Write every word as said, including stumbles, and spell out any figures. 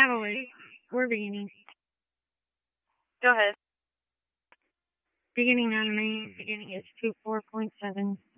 Natalie, we're beginning. Go ahead. Beginning on me. Beginning is two four point seven.